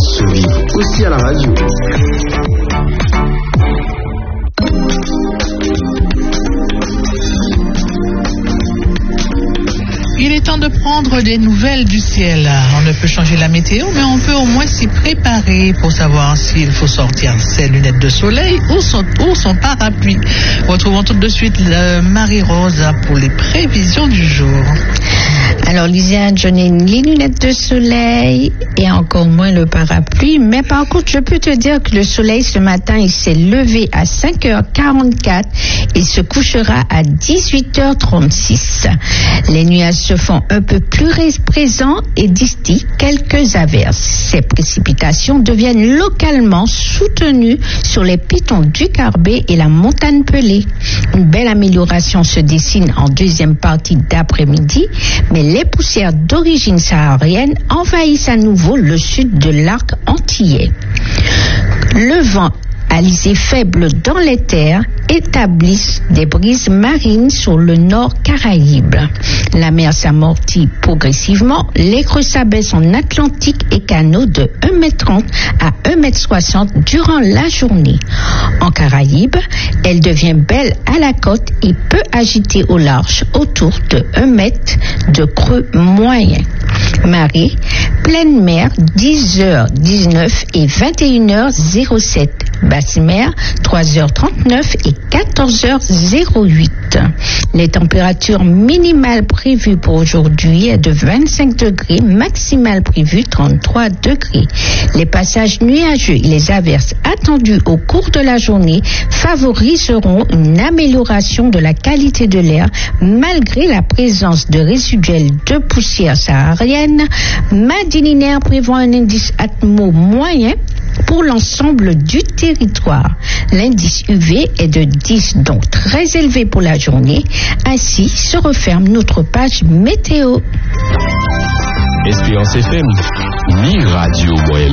se vivent aussi à la radio. Il est temps de prendre des nouvelles du ciel. On ne peut changer la météo, mais on peut au moins s'y préparer pour savoir s'il faut sortir ses lunettes de soleil ou son parapluie. Retrouvons tout de suite Marie-Rose pour les prévisions du jour. Alors, Lisiane, je n'ai ni lunettes de soleil et encore moins le parapluie. Mais par contre, je peux te dire que le soleil ce matin, il s'est levé à 5h44 et se couchera à 18h36. Les nuages se font un peu plus présents et distillent quelques averses. Ces précipitations deviennent localement soutenues sur les pitons du Carbet et la montagne Pelée. Une belle amélioration se dessine en deuxième partie d'après-midi, mais les poussières d'origine saharienne envahissent à nouveau le sud de l'arc antillais. Le vent alizé faible dans les terres établissent des brises marines sur le nord Caraïbes. La mer s'amortit progressivement, les creux s'abaissent en Atlantique et canaux de 1,30 m à 1,60 m durant la journée. En Caraïbes, elle devient belle à la côte et peut agiter au large autour de 1 mètre de creux moyen. Marée, pleine mer, 10h19 et 21h07. Basse mer, 3h39 et 14h08. Les températures minimales prévues pour aujourd'hui est de 25 degrés, maximales prévues 33 degrés. Les passages nuageux et les averses attendues au cours de la journée favoriseront une amélioration de la qualité de l'air malgré la présence de résiduels de poussière saharienne. Madininaire prévoit un indice atmo moyen pour l'ensemble du territoire. L'indice UV est de 10, donc très élevé pour la journée. Ainsi se referme notre page météo. Espérance FM, mi radio moyenne.